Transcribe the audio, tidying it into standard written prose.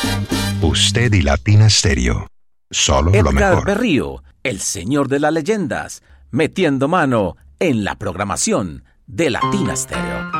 Usted y Latina Stereo. Solo lo Edgar mejor. Berrío, el señor de las leyendas, metiendo mano en la programación de Latina Stereo.